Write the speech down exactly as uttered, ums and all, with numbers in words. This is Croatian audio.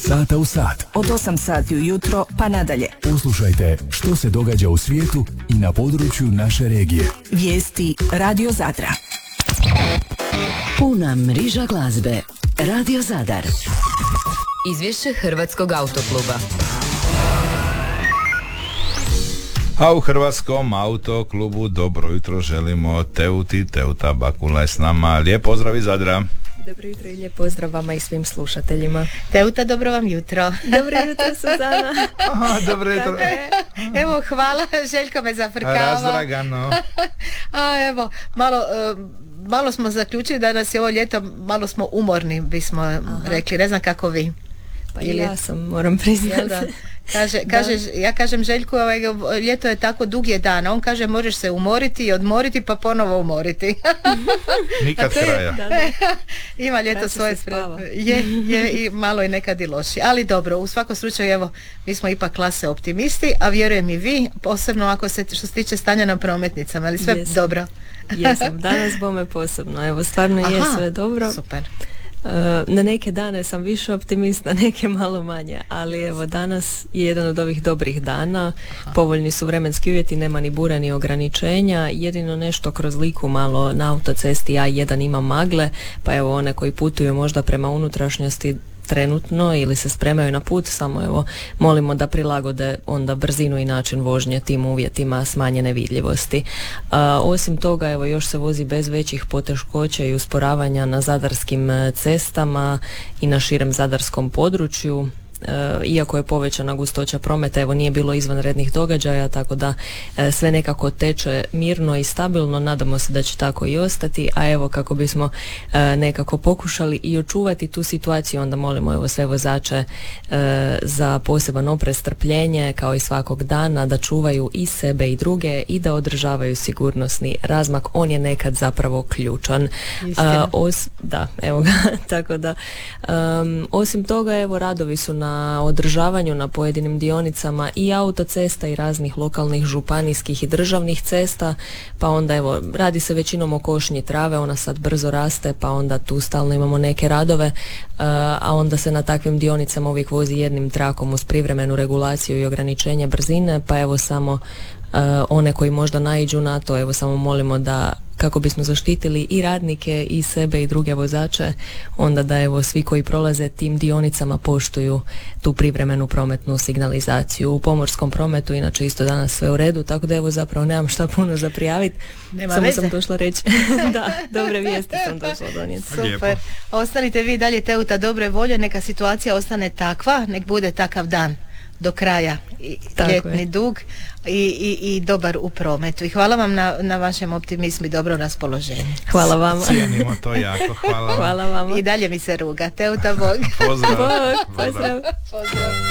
sata u sat. Od osam sati ujutro pa nadalje. Poslušajte što se događa u svijetu i na području naše regije. Vijesti Radio Zadra. Puna mriža glazbe. Radio Zadar. Izvješće Hrvatskog autokluba. A u Hrvatskom autoklubu dobro jutro želimo Teuti. Teuta Bakula je s nama. Lijep pozdrav iz Zadra. Dobro jutro i lijep pozdrav vama i svim slušateljima. Teuta, dobro vam jutro. Dobro jutro, Suzana. Aha, dobro jutro. Evo, hvala, Željko me zafrkava. Razdragano. A evo, malo... Uh, malo smo zaključili da nas je ovo ljeto, malo smo umorni, bismo Aha. rekli, ne znam kako vi. Pa ili ja sam, moram priznati. Da? Kaže, kaže, ja kažem Željku, ovaj, ljeto je tako dug je dan, a on kaže možeš se umoriti i odmoriti pa ponovo umoriti. Nikad kraja. Da, da. Ima ljeto svoje je, je i malo i nekad i loši, ali dobro, u svakom slučaju evo, mi smo ipak klase optimisti, a vjerujem i vi, posebno ako se što se tiče stanja na prometnicama, ali sve Jesam. dobro. Jesam, danas bome posebno, evo stvarno Aha, je sve dobro. Super. Na neke dane sam više optimist, na neke malo manje, ali evo danas je jedan od ovih dobrih dana. Aha. Povoljni su vremenski uvjeti, nema ni bura ni ograničenja, jedino nešto kroz Liku malo na autocesti A jedan ima magle, pa evo one koji putuju možda prema unutrašnjosti trenutno ili se spremaju na put, samo evo molimo da prilagode onda brzinu i način vožnje tim uvjetima smanjene vidljivosti. A, osim toga evo još se vozi bez većih poteškoća i usporavanja na zadarskim cestama i na širem zadarskom području. E, iako je povećana gustoća prometa, evo nije bilo izvanrednih događaja, tako da e, sve nekako teče mirno i stabilno, nadamo se da će tako i ostati, a evo kako bismo e, nekako pokušali i očuvati tu situaciju, onda molimo evo sve vozače e, za poseban oprez, strpljenje kao i svakog dana, da čuvaju i sebe i druge i da održavaju sigurnosni razmak, on je nekad zapravo ključan. E, os, da, evo ga, tako da um, osim toga evo radovi su na na održavanju na pojedinim dionicama i autocesta i raznih lokalnih, županijskih i državnih cesta, pa onda evo radi se većinom o košnji trave, ona sad brzo raste, pa onda tu stalno imamo neke radove, a onda se na takvim dionicama uvijek vozi jednim trakom uz privremenu regulaciju i ograničenje brzine, pa evo samo Uh, one koji možda naiđu na to, evo samo molimo da kako bismo zaštitili i radnike i sebe i druge vozače, onda da evo svi koji prolaze tim dionicama poštuju tu privremenu prometnu signalizaciju. U pomorskom prometu inače isto danas sve u redu, tako da evo zapravo nemam šta puno za prijaviti, samo veze. Sam došla reći da, dobre vijesti sam došla donijeti. Super, ostanite vi dalje Teuta dobre volje, neka situacija ostane takva, nek bude takav dan do kraja, i ljetni dug i, i, i dobar u prometu. I hvala vam na, na vašem optimizmu i dobro raspoloženju. Hvala vama. Cijenimo to jako, hvala vam. Hvala vama. I dalje mi se ruga. Teuta, Bog. Pozdrav. Bog, pozdrav. Pozdrav.